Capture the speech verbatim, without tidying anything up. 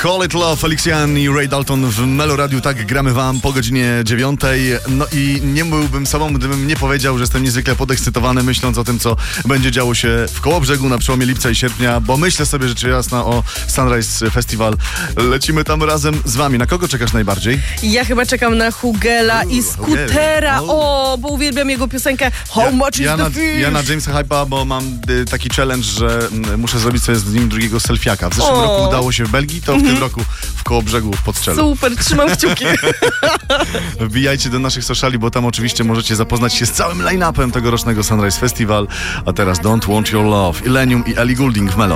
Call It Love, Felician i Ray Dalton w Melo Radiu. Tak, gramy wam po godzinie dziewiątej. No i nie byłbym sobą, gdybym nie powiedział, że jestem niezwykle podekscytowany, myśląc o tym, co będzie działo się w Kołobrzegu na przełomie lipca i sierpnia, bo myślę sobie rzecz jasna o Sunrise Festival. Lecimy tam razem z wami. Na kogo czekasz najbardziej? Ja chyba czekam na Hugela i Skutera. O, bo uwielbiam jego piosenkę How Ja, much ja, is na, the fish? ja na Jamesa Hype'a, bo mam y, taki challenge, że y, muszę zrobić sobie z nim drugiego selfiaka. W zeszłym O. roku udało się w Belgii, to w tym roku w Kołobrzegu w Podstrzelu. Super, trzymam kciuki. Wbijajcie do naszych sociali, bo tam oczywiście możecie zapoznać się z całym line-upem tegorocznego Sunrise Festival. A teraz Don't Want Your Love, Illenium i Ellie Goulding w Melo.